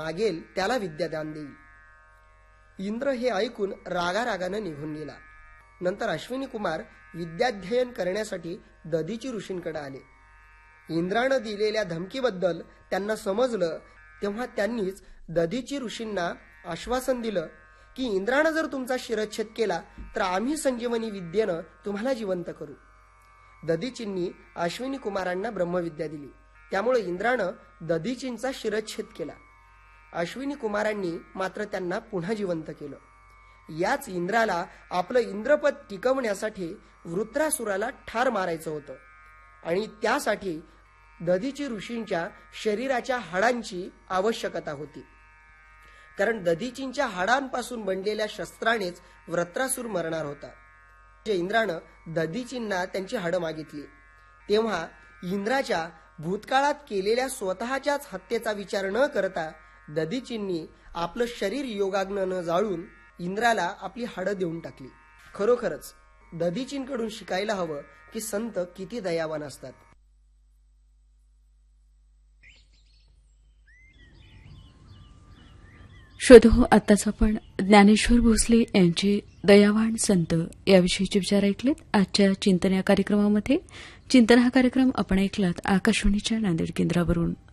मागेल त्याला विद्यादान देईल. इंद्र हे ऐकून रागारागानं निघून गेला. नंतर अश्विनी कुमार विद्याध्ययन करण्यासाठी दधीची ऋषींकडे आले. इंद्रानं दिलेल्या धमकीबद्दल त्यांना समजलं तेव्हा त्यांनीच दधीची ऋषींना आश्वासन दिलं की इंद्रानं जर तुमचा शिरच्छेद केला तर आम्ही संजीवनी विद्येनं तुम्हाला जिवंत करू. दधीचींनी अश्विनी कुमारांना ब्रह्मविद्या दिली. त्यामुळे इंद्रानं दधीचींचा शिरच्छेद केला. अश्विनी कुमारांनी मात्र त्यांना पुन्हा जिवंत केलं. याच इंद्राला आपलं इंद्रपद टिकवण्यासाठी वृत्रासुराला ठार मारायचं होतं आणि त्यासाठी दधीची ऋषींच्या शरीराच्या हाडांची आवश्यकता होती. कारण दधीचींच्या हाडांपासून बनलेल्या शस्त्रानेच वृत्रासूर मरणार होता. इंद्रानं दधीचींना त्यांची हाडं मागितली. तेव्हा इंद्राच्या भूतकाळात केलेल्या स्वतःच्याच हत्येचा विचार न करता दधीचींनी आपलं शरीर योगाग्नीनं जाळून इंद्राला आपली हाडं देऊन टाकली. खरोखरच दधीचींकडून शिकायला हवं की संत किती दयावान असतात. शोधो आत्ताच आपण ज्ञानेश्वर भोसले यांचे दयावान संत याविषयीचे विचार ऐकलेत. आजच्या चिंतन या कार्यक्रमामध्ये चिंतन हा कार्यक्रम आपण ऐकलात आकाशवाणीच्या नांदेड केंद्रावरून.